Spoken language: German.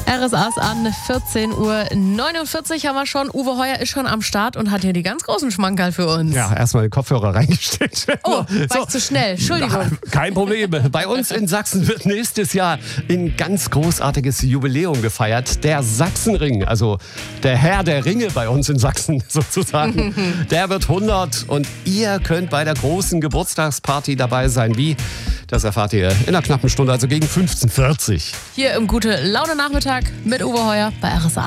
RSA's an 14:49 Uhr haben wir schon. Uwe Heuer ist schon am Start und hat hier die ganz großen Schmankerl für uns. Ja, erstmal den Kopfhörer reingesteckt. Oh, war ich zu schnell. Entschuldigung. Kein Problem. Bei uns in Sachsen wird nächstes Jahr ein ganz großartiges Jubiläum gefeiert. Der Sachsenring, also der Herr der Ringe bei uns in Sachsen sozusagen, der wird 100 und ihr könnt bei der großen Geburtstagsparty dabei sein. Wie? Das erfahrt ihr in einer knappen Stunde, also gegen 15:40. Hier im Gute-Laune-Nachmittag mit Uwe Heuer bei RSA.